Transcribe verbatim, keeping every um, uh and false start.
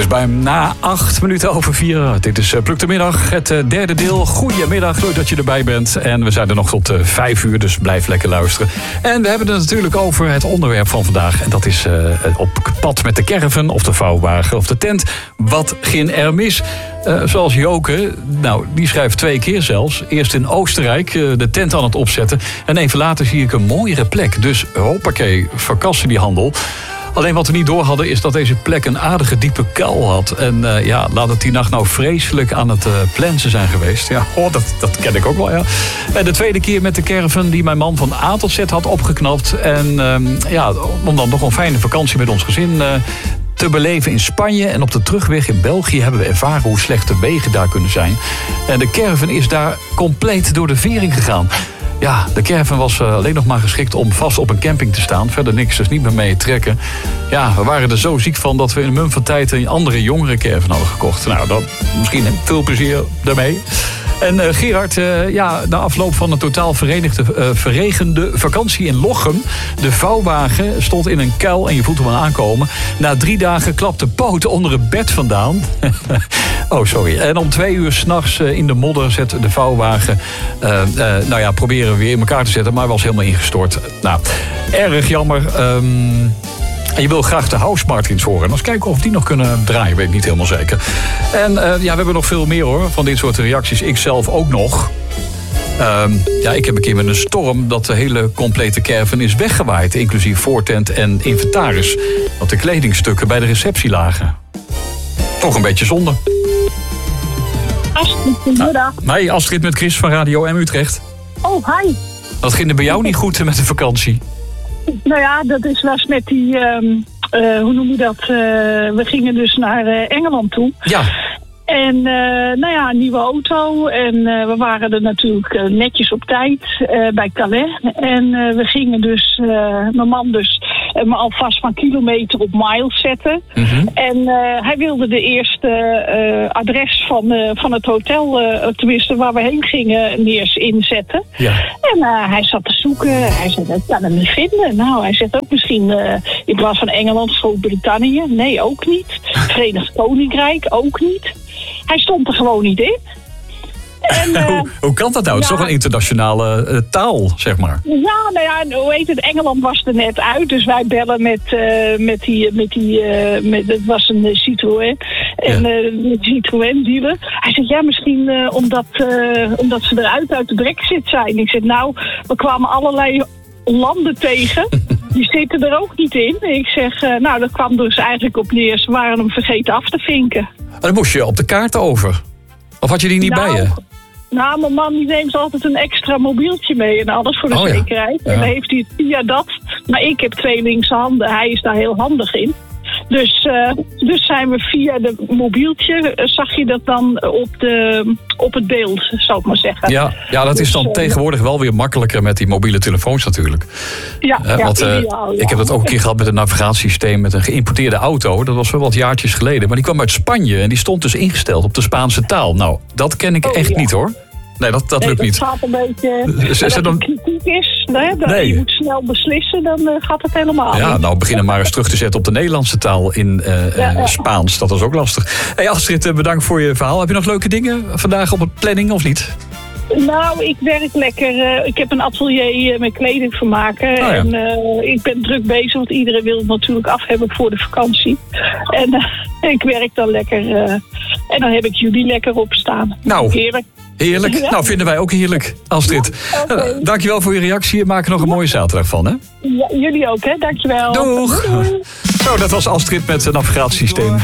is bijna acht minuten over vier. Dit is Pluk de Middag, het derde deel. Goedemiddag, leuk dat je erbij bent. En we zijn er nog tot vijf uur, dus blijf lekker luisteren. En we hebben het natuurlijk over het onderwerp van vandaag. En dat is uh, op pad met de caravan, of de vouwwagen, of de tent. Wat ging er mis? Uh, zoals Joke, nou, die schrijft twee keer zelfs. Eerst in Oostenrijk uh, de tent aan het opzetten. En even later zie ik een mooiere plek. Dus hoppakee, verkassen die handel. Alleen wat we niet door hadden is dat deze plek een aardige diepe kuil had. En uh, ja, laat het die nacht nou vreselijk aan het uh, plensen zijn geweest. Ja, oh, dat, dat ken ik ook wel, ja. En de tweede keer met de caravan die mijn man van A tot Z had opgeknapt. En um, ja, om dan nog een fijne vakantie met ons gezin uh, te beleven in Spanje. En op de terugweg in België hebben we ervaren hoe slecht de wegen daar kunnen zijn. En de caravan is daar compleet door de vering gegaan. Ja, de caravan was alleen nog maar geschikt om vast op een camping te staan. Verder niks, dus niet meer mee trekken. Ja, we waren er zo ziek van dat we in een mum van tijd een andere jongere caravan hadden gekocht. Nou, dan misschien veel plezier daarmee. En uh, Gerard, uh, ja, na afloop van een totaal verenigde, uh, verregende vakantie in Lochem. De vouwwagen stond in een kuil en je voelt hem aan aankomen. Na drie dagen klapte poot onder het bed vandaan. Oh, sorry. En om twee uur s'nachts uh, in de modder zet de vouwwagen. Uh, uh, nou ja, proberen we weer in elkaar te zetten, maar was helemaal ingestort. Nou, erg jammer. Um, En je wil graag de House Martins horen. En eens kijken of die nog kunnen draaien, weet ik niet helemaal zeker. En uh, ja, we hebben nog veel meer hoor, van dit soort reacties. Ik zelf ook nog. Um, ja, ik heb een keer met een storm dat de hele complete caravan is weggewaaid. Inclusief voortent en inventaris. Dat de kledingstukken bij de receptie lagen. Toch een beetje zonde. Astrid, goedemiddag. Ah, hi, Astrid met Chris van Radio M Utrecht. Oh, hi. Wat ging er bij jou niet goed met de vakantie? Nou ja, dat is was met die, um, uh, hoe noem je dat? Uh, we gingen dus naar uh, Engeland toe. Ja. En uh, nou ja, een nieuwe auto. En uh, we waren er natuurlijk uh, netjes op tijd uh, bij Calais. En uh, we gingen dus, uh, mijn man dus, uh, me alvast van kilometer op miles zetten. Mm-hmm. En uh, hij wilde de eerste uh, adres van, uh, van het hotel, uh, tenminste waar we heen gingen, neers inzetten. Ja. En uh, hij zat te zoeken. Hij zei, dat kan hem niet vinden. Nou, hij zegt ook misschien uh, in plaats van Engeland, Groot-Brittannië. Nee, ook niet. Verenigd Koninkrijk, ook niet. Hij stond er gewoon niet in. En, uh, hoe, hoe kan dat nou? Het is ja, toch een internationale uh, taal, zeg maar. Ja, nou ja, hoe heet het? Engeland was er net uit. Dus wij bellen met, uh, met die... Met die uh, met, het was een uh, Citroën. En ja. uh, met Citroën dealer. Hij zegt, ja, misschien uh, omdat, uh, omdat ze eruit uit de Brexit zijn. Ik zeg, nou, we kwamen allerlei landen tegen. Die zitten er ook niet in. Ik zeg, uh, nou, dat kwam dus eigenlijk op neer. Ze waren hem vergeten af te vinken. En dan moest je op de kaart over. Of had je die niet nou, bij je? Nou, mijn man die neemt altijd een extra mobieltje mee en alles voor de oh, zekerheid. Ja. En dan heeft hij het via dat. Maar ik heb twee linkse handen. Hij is daar heel handig in. Dus, uh, dus zijn we via de mobieltje, uh, zag je dat dan op, de, op het beeld, zou ik maar zeggen. Ja, ja dat is dan dus, tegenwoordig wel weer makkelijker met die mobiele telefoons natuurlijk. Ja, uh, ja, want, uh, ideaal, ja. Ik heb dat ook een keer gehad met een navigatiesysteem met een geïmporteerde auto. Dat was wel wat jaartjes geleden. Maar die kwam uit Spanje en die stond dus ingesteld op de Spaanse taal. Nou, dat ken ik oh, echt ja. niet hoor. Nee, dat, dat nee, lukt dat niet. Het gaat een beetje... Als er dan kritiek is, nee, dat nee. je moet snel beslissen, dan uh, gaat het helemaal Ja, niet. nou beginnen maar eens terug te zetten op de Nederlandse taal in uh, ja, ja. Spaans. Dat is ook lastig. Hey Astrid, bedankt voor je verhaal. Heb je nog leuke dingen vandaag op het planning of niet? Nou, ik werk lekker. Uh, ik heb een atelier uh, met kleding vermaken. Oh, ja. En uh, ik ben druk bezig, want iedereen wil het natuurlijk af hebben voor de vakantie. En uh, ik werk dan lekker. Uh, en dan heb ik jullie lekker op staan. Nou, heerlijk. Heerlijk. Ja. Nou, vinden wij ook heerlijk, Astrid. Ja, okay. uh, dankjewel voor je reactie. Maak er nog een mooie zaterdag van, hè? Ja, jullie ook, hè? Dankjewel. Doeg. Doei. Zo, dat was Astrid met het navigatiesysteem.